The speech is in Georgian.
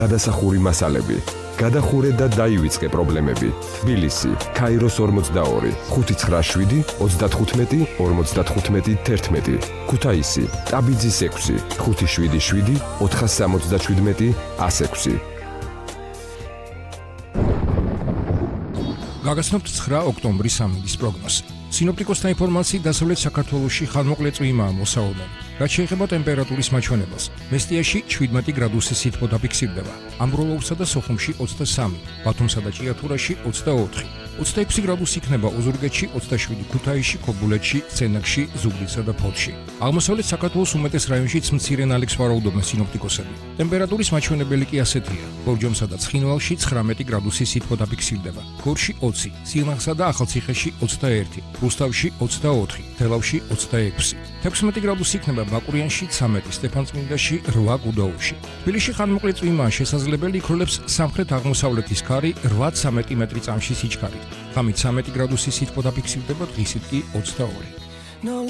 გადასახური მასალები. გადახურე და დაივიწყე პრობლემები. თბილისი, ქაიროს 42, 597, 35, 55, 11. ქუთაისი, ტაბიძის 6, 577, 477, 106. გაგაცნობთ 9 ოქტომბრის სამინდის პროგნოზი. სინოპტიკოსთა ინფორმაციით დასავლეთ საქართველოში ხანმოკლე წვიმაა მოსავალმელი. რაც შეეხება ტემპერატურის მაჩვენებელს, მესტიაში 17 გრადუსი სითბო დაფიქსირდება, ამბროლოურსა და სოხუმში 23, ბათუმსა და ჭიათურაში 24, 26 გრადუსი იქნება ოზურგეთში, 27 ქუთაისში, ქობულეთში, სცენაკში, ზუგდიდსა და ფოთში. აღმოსავლეთ საქართველოს უმეტეს რაიონშიც მცირე ნალექს ვარაუდობენ სინოპტიკოსები. ტემპერატურის მაჩვენებელი კი ასეთია: ბორჯომსა და ცხინვალში 19 გრადუსი სითბო დაფიქსირდება, გორში 20, სიღნაღსა და ახალციხეში 21, რუსთავში 24, თელავში 26, 16 გრადუსი იქნება ბაკურიანში 13, სტეფანწმინდაში 8, გუდაუთში. თბილისში ხანმოკლე წვიმაა შესაძლებელი, იქროლებს სამხრეთ-აღმოსავლეთის ქარი 8-13 მეტრი წამში სიჩქარით. ღამით 13 გრადუსი სითბო დაფიქსირდება, დღისით კი 22.